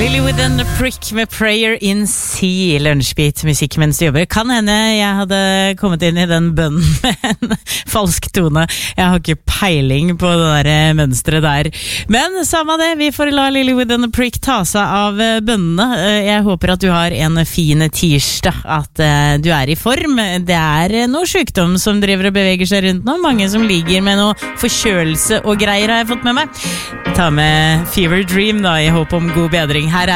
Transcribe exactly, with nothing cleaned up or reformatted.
Lilywood and the Prick med Prayer in C, lunsjbit musikk mens du jobber. Kan hende jeg hadde kommet inn i den bønnen med en falsk tone. Jeg har ikke peiling på det der mønstret der. Men samme det, vi får la Lilywood and the Prick ta seg av bønnene. Jeg håper at du har en fin tirsdag, at du er i form. Det er noe sykdom som driver og beveger seg rundt nå. Mange som ligger med noe forkjølelse og greier har jeg fått med meg. Ta med Fever Dream da, i håp om god bedring.